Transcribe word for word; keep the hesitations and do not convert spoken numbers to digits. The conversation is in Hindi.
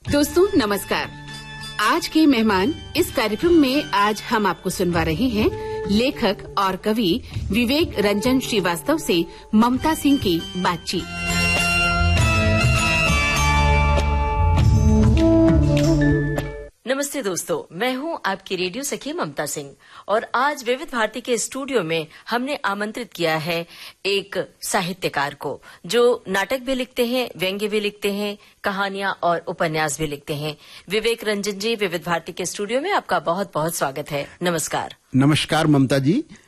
दोस्तों नमस्कार। आज के मेहमान इस कार्यक्रम में आज हम आपको सुनवा रहे हैं लेखक और कवि विवेक रंजन श्रीवास्तव से ममता सिंह की बातचीत। नमस्ते दोस्तों, मैं हूं आपकी रेडियो सखी ममता सिंह और आज विविध भारती के स्टूडियो में हमने आमंत्रित किया है एक साहित्यकार को जो नाटक भी लिखते हैं, व्यंग्य भी लिखते हैं, कहानियां और उपन्यास भी लिखते हैं। विवेक रंजन जी, विविध भारती के स्टूडियो में आपका बहुत बहुत स्वागत है। नमस्कार। नमस्कार ममता जी।